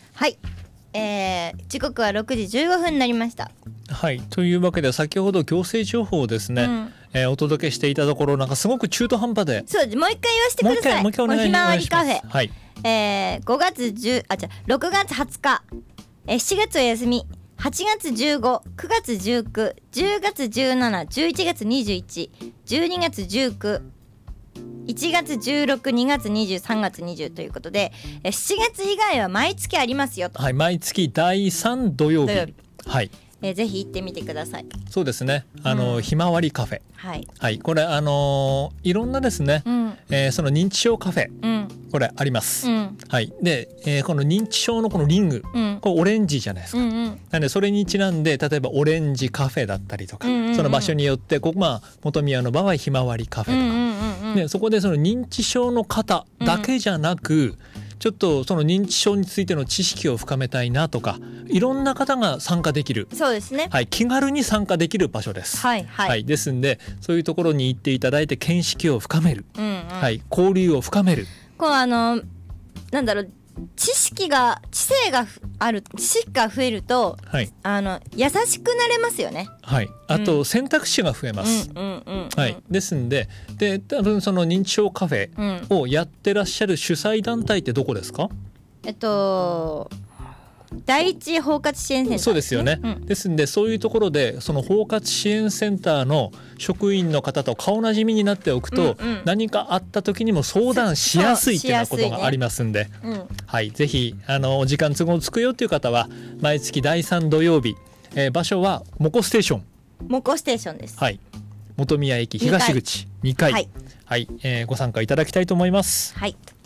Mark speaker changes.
Speaker 1: はい、時刻は6時15分になりました。
Speaker 2: はい、というわけで先ほど行政情報をですね、お届けしていたところなんかすごく中途半端で、
Speaker 1: そうもう一回言わせてください。
Speaker 2: もう一回お願いします。
Speaker 1: ひまわりカフェ、
Speaker 2: はい、
Speaker 1: 6月20日、7月お休み、8月15、9月19、10月17、11月21、12月19、1月16、2月20、3月20ということで、7月以外は毎月ありますよと。
Speaker 2: はい、毎月第3土曜日。はい、
Speaker 1: ぜひ行ってみてください。
Speaker 2: そうですね、ひまわりカフェ、
Speaker 1: はい、
Speaker 2: はい、これいろんなですね、その認知症カフェ、これあります、はい、で、この認知症のこのリング、これオレンジじゃないですか、なのでそれにちなんで例えばオレンジカフェだったりとか、その場所によってここ、本宮の場合ひまわりカフェとか、でそこでその認知症の方だけじゃなく、ちょっとその認知症についての知識を深めたいなとか、いろんな方が参加できる、
Speaker 1: そうですね、
Speaker 2: はい、気軽に参加できる場所です。
Speaker 1: はいはい
Speaker 2: はい、ですんでそういうところに行っていただいて見識を深める、はい、交流を深める。
Speaker 1: こうなんだろう、知性がある、知識が増えると、
Speaker 2: はい、
Speaker 1: 優しくなれますよね。
Speaker 2: はい、あと選択肢が増えます。はい、ですんで多分その認知症カフェをやってらっしゃる主催団体ってどこですか？
Speaker 1: 第一包括支援センター、
Speaker 2: そうですよね、ですんでそういうところでその包括支援センターの職員の方と顔なじみになっておくと、何かあった時にも相談しやすいっていうようなことがありますんで、はい、ぜひお時間都合つくよっていう方は毎月第3土曜日、場所はモコステーション、
Speaker 1: モコステーションです。
Speaker 2: はい、本宮駅東口2階、はい、ご参加いただきたいと思います。
Speaker 1: はい。